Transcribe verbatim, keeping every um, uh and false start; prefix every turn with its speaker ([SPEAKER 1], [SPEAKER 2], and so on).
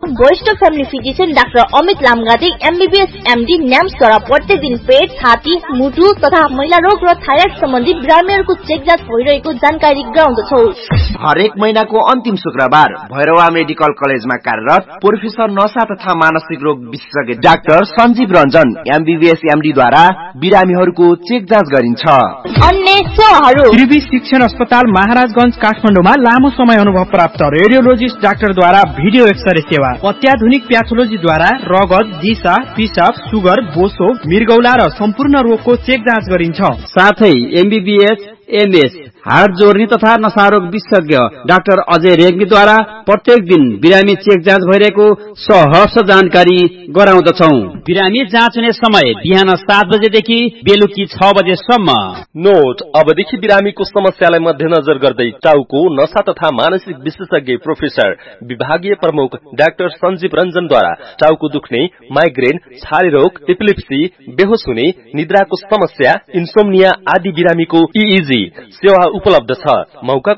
[SPEAKER 1] वरिष्ठ family physician doctor Amit लामगाती MBBS MD न्याम्सद्वारा प्रत्येक दिन पेट, छाती, मुटु तथा महिला रोग र थाइराइड सम्बन्धी बिरामीहरूको चेक जाँच भइरहेको जानकारी गराउँदछौ।
[SPEAKER 2] हरेक महिनाको अन्तिम शुक्रबार भैरवा मेडिकल कलेजमा कार्यरत प्रोफेसर नशा तथा मानसिक रोग विशेषज्ञ डाक्टर सञ्जीव रञ्जन एमबीबीएस एमडी द्वारा बिरामीहरूको चेक जाँच गरिन्छ।
[SPEAKER 1] अन्य सेवाहरू
[SPEAKER 3] त्रिवी शिक्षण अस्पताल महाराजगंज काठमाडौँमा लामो समय अनुभव प्राप्त रेडियोलोजिस्ट डाक्टरद्वारा भिडियो एक्सरे सेवा, अत्याधुनिक प्याथोलोजीद्वारा रगत, दिशा, पिसाब, सुगर, बोसो, मृगौला र सम्पूर्ण रोगको चेक जाँच गरिन्छ।
[SPEAKER 4] साथै एमबीबीएस एमएस हार्ट जोर्नी तथा नशारोग विशेषज्ञ डाक्टर अजय रेग्मीद्वारा प्रत्येक दिन बिरामी चेक जाँच भइरहेको सहर्ष जानकारी गराउँदछौ। बिरामी जाँच हुने समय बिहान सात बजेदेखि बेलुकी छ बजेसम्म।
[SPEAKER 5] नोट, अबदेखि बिरामीको समस्यालाई मध्यनजर गर्दै टाउको नशा तथा मानसिक विशेषज्ञ प्रोफेसर विभागीय प्रमुख डाक्टर सञ्जीव रञ्जनद्वारा टाउको दुख्ने, माइग्रेन, छाले रोग, एपिलेप्सी, बेहोस हुने, निद्राको समस्या, इन्सोम्निया आदि बिरामीको ईईजी सेवा उपलब्ध छ। मौकाको